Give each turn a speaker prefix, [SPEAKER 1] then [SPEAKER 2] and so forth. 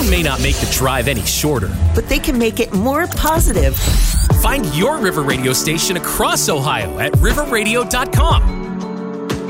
[SPEAKER 1] may not make the drive any shorter,
[SPEAKER 2] but they can make it more positive.
[SPEAKER 1] Find your River Radio station across Ohio at riverradio.com.